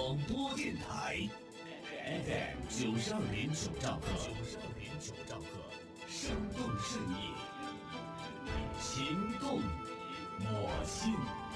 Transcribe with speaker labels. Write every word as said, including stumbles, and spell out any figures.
Speaker 1: 广播电台 F M 九十二点九兆赫，九十二点九兆赫，生动适应，情动我心。